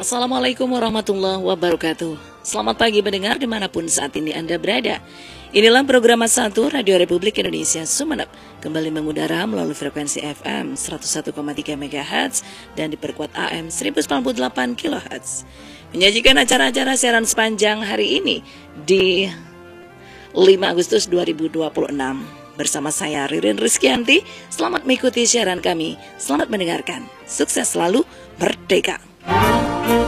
Assalamualaikum warahmatullahi wabarakatuh. Selamat pagi pendengar dimanapun saat ini Anda berada. Inilah program 1 Radio Republik Indonesia Sumeneb, kembali mengudara melalui frekuensi FM 101,3 MHz dan diperkuat AM 1098 kHz. Menyajikan acara-acara siaran sepanjang hari ini di 5 Agustus 2026. Bersama saya Ririn Rizkyanti. Selamat mengikuti siaran kami. Selamat mendengarkan. Sukses selalu, merdeka.